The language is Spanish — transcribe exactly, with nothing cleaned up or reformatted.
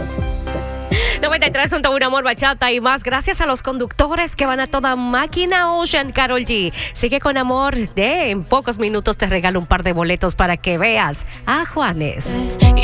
noventa y tres punto uno Amor, Bachata y más. Gracias a los conductores que van a toda máquina. Ocean, Karol G. Sigue con Amor. De en pocos minutos te regalo un par de boletos para que veas a Juanes.